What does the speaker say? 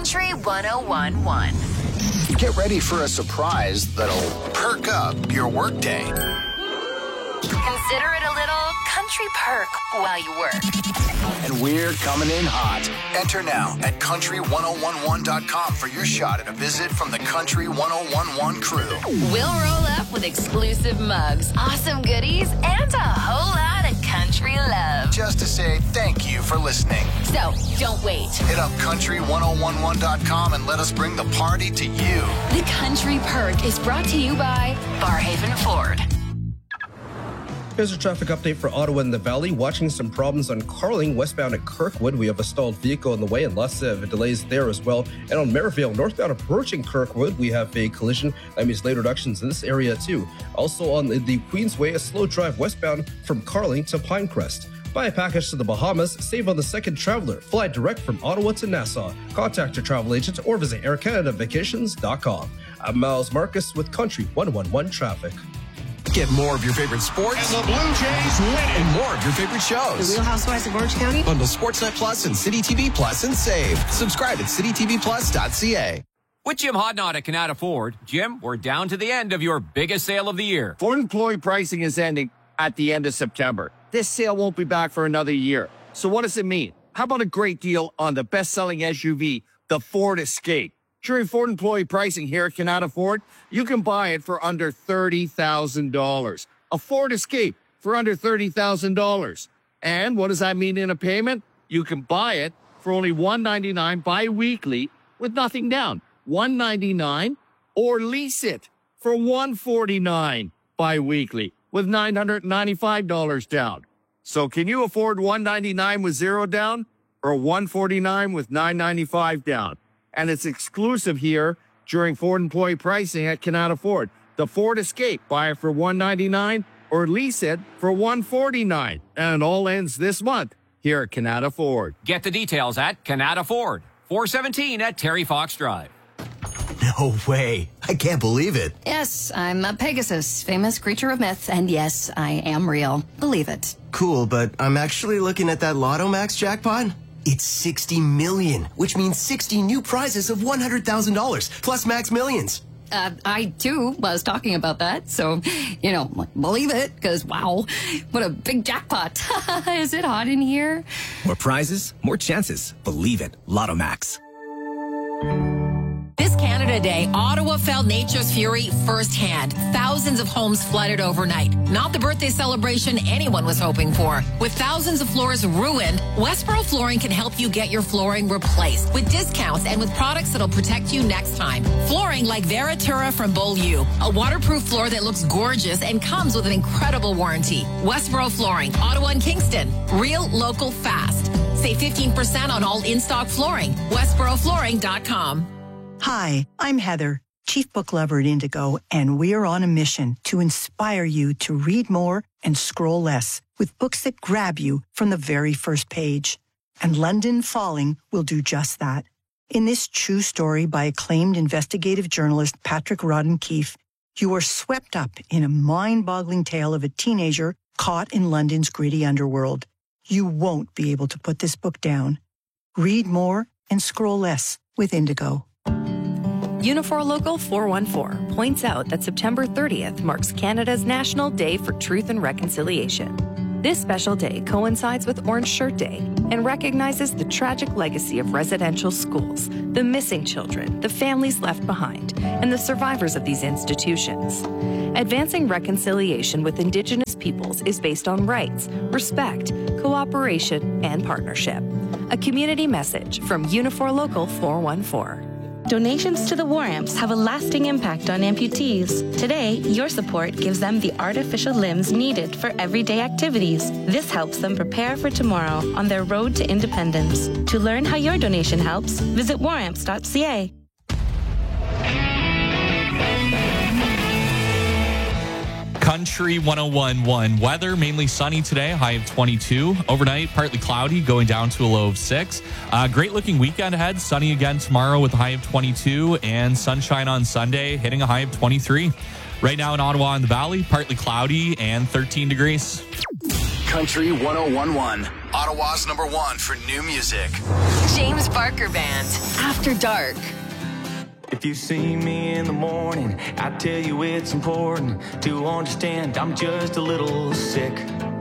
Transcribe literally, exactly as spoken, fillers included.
Country one oh one point one. Get ready for a surprise that'll perk up your workday. Consider it a little country perk while you work. And we're coming in hot. Enter now at country one oh one one dot com for your shot at a visit from the Country one oh one one crew. We'll roll up with exclusive mugs, awesome goodies, and a whole lot of country love. Just to say thank you for listening. So, don't wait. Hit up country one oh one one dot com and let us bring the party to you. The Country Perk is brought to you by Barhaven Ford. Here's a traffic update for Ottawa and the Valley. Watching some problems on Carling, westbound at Kirkwood. We have a stalled vehicle in the way and lots of delays there as well. And on Merivale, northbound approaching Kirkwood, we have a collision. That means late reductions in this area too. Also on the, the Queensway, a slow drive westbound from Carling to Pinecrest. Buy a package to the Bahamas, save on the second traveler. Fly direct from Ottawa to Nassau. Contact your travel agent or visit air canada vacations dot com. I'm Miles Marcus with Country one oh one one Traffic. Get more of your favorite sports. And the Blue Jays win. And more of your favorite shows. The Real Housewives of Orange County. Bundle Sportsnet Plus and City T V Plus and save. Subscribe at city t v plus dot c a. With Jim Hodnott at Canada Ford. Jim, we're down to the end of your biggest sale of the year. Ford employee pricing is ending at the end of September. This sale won't be back for another year. So what does it mean? How about a great deal on the best-selling S U V, the Ford Escape? During Ford employee pricing here at Canada Ford, you can buy it for under thirty thousand dollars. A Ford Escape for under thirty thousand dollars. And what does that mean in a payment? You can buy it for only one hundred ninety-nine dollars bi-weekly with nothing down. one hundred ninety-nine dollars or lease it for one hundred forty-nine dollars bi-weekly with nine hundred ninety-five dollars down. So can you afford one hundred ninety-nine dollars with zero down or one hundred forty-nine dollars with nine hundred ninety-five dollars down? And it's exclusive here during Ford employee pricing at Canada Ford. The Ford Escape, buy it for one hundred ninety-nine dollars or lease it for one hundred forty-nine dollars. And it all ends this month here at Canada Ford. Get the details at Canada Ford, four seventeen at Terry Fox Drive. No way. I can't believe it. Yes, I'm a Pegasus, famous creature of myth, and yes, I am real. Believe it. Cool, but I'm actually looking at that Lotto Max jackpot. It's sixty million, which means sixty new prizes of one hundred thousand dollars, plus Max Millions. Uh, I, too, was talking about that, so, you know, believe it, because, wow, what a big jackpot. Is it hot in here? More prizes, more chances. Believe it. Lotto Max. This Canada Day, Ottawa felt nature's fury firsthand. Thousands of homes flooded overnight. Not the birthday celebration anyone was hoping for. With thousands of floors ruined, Westboro Flooring can help you get your flooring replaced with discounts and with products that'll protect you next time. Flooring like Veratura from Beaulieu, a waterproof floor that looks gorgeous and comes with an incredible warranty. Westboro Flooring, Ottawa and Kingston. Real, local, fast. Save fifteen percent on all in-stock flooring. westboro flooring dot com. Hi, I'm Heather, Chief Book Lover at Indigo, and we're on a mission to inspire you to read more and scroll less with books that grab you from the very first page. And London Falling will do just that. In this true story by acclaimed investigative journalist Patrick Rodden Keefe, you are swept up in a mind-boggling tale of a teenager caught in London's gritty underworld. You won't be able to put this book down. Read more and scroll less with Indigo. Unifor Local four one four points out that September thirtieth marks Canada's National Day for Truth and Reconciliation. This special day coincides with Orange Shirt Day and recognizes the tragic legacy of residential schools, the missing children, the families left behind, and the survivors of these institutions. Advancing reconciliation with Indigenous peoples is based on rights, respect, cooperation, and partnership. A community message from Unifor Local four one four. Donations to the War Amps have a lasting impact on amputees. Today, your support gives them the artificial limbs needed for everyday activities. This helps them prepare for tomorrow on their road to independence. To learn how your donation helps, visit war amps dot c a. Country one oh one point one. Weather mainly sunny today, high of twenty-two. Overnight, partly cloudy, going down to a low of six. Uh, great looking weekend ahead. Sunny again tomorrow with a high of twenty-two, and sunshine on Sunday, hitting a high of twenty-three. Right now in Ottawa and the Valley, partly cloudy and thirteen degrees. Country one oh one point one. Ottawa's number one for new music. James Barker Band, After Dark. If you see me in the morning, I tell you it's important to understand I'm just a little sick.